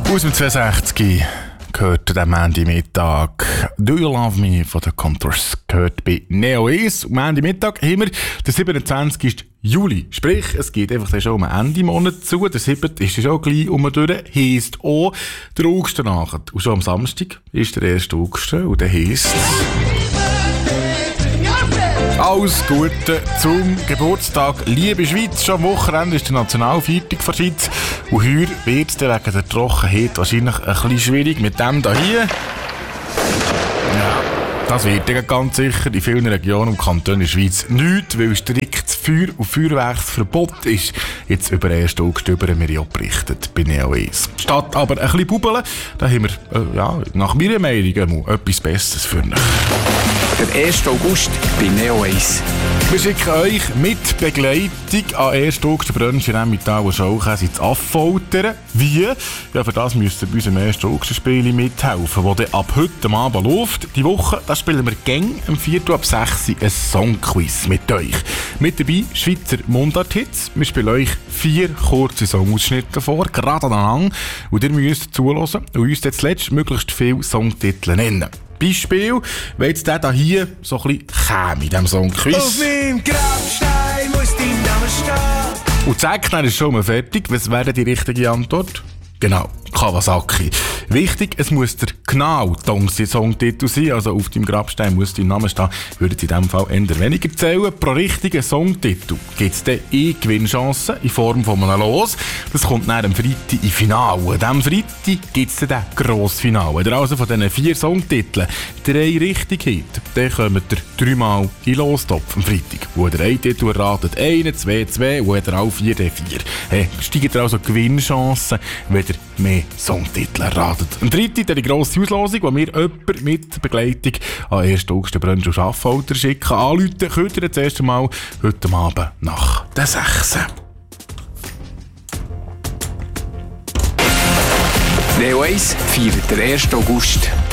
Aus dem 62 gehört am Montagmittag «Do You Love Me» von den Contours, gehört bei Neo 1. Am Montagmittag haben wir den 27. Juli. Sprich, es geht einfach schon am Ende Monat zu. Der 7. ist schon gleich durch. Heisst auch der August nachher. Und schon am Samstag ist der 1. August. Und der heisst... Alles Gute zum Geburtstag, liebe Schweiz. Schon am Wochenende ist der Nationalfeiertag von der Schweiz. Und heute wird es wegen der Trockenheit wahrscheinlich ein bisschen schwierig mit dem hier. Ja, das wird ja ganz sicher in vielen Regionen und Kantonen der Schweiz nicht, weil strikt Feuer- und Feuerwerksverbot ist. Jetzt über den 1. August über mir berichtet bei Neo 1. Statt aber ein bisschen bubbeln, da haben wir nach meiner Meinung etwas Besseres für euch. Der 1. August bei Neo 1. Wir schicken euch mit Begleitung an 1. August Brunch in Emmental und Schaukäse ins Affoltern. Wie? Ja, für das müsst ihr bei unserem 1. August-Spiel mithelfen, das dann ab heute Abend läuft. Die Woche da spielen wir gäng am 4. ab 6 ein Songquiz mit euch. Mit dabei Schweizer Mundart-Hits. Wir spielen euch 4 kurze Songausschnitte vor, gerade aneinander. Und ihr müsst zuhören und uns dann zuletzt möglichst viele Songtitel nennen. Beispiel, wenn jetzt der hier so ein bisschen käme in diesem Songquiz. Auf meinem Grabstein muss dein Name stehen. Und zack, dann ist schon mal fertig. Was wäre die richtige Antwort? Genau, Kawasaki. Wichtig, es muss der genau Songtitel sein, also auf deinem Grabstein muss dein Name stehen, würde in diesem Fall eher weniger zählen. Pro richtigen Songtitel gibt es dann eine Gewinnchance in Form von einem Los. Das kommt dann am Freitag im Finale. An diesem Freitag gibt es dann das Grossfinale. Wenn ihr also von diesen 4 Songtiteln 3 richtig habt, dann kommt ihr 3-mal in den Lostopf am Freitag. Wo ihr einen Titel erratet, 1, 2, 2, wo ihr alle 4, dann 4. Hey, steigt ihr also Gewinnchancen, wenn ihr mehr Songtitel erratet. Am Freitag die grosse Auslosung, wo wir jemanden mit Begleitung an 1. August Brunch und Affolter schicken. Anrufen könnt ihr das erste Mal heute Abend nach der 6. Neo 1 feiert den 1. August.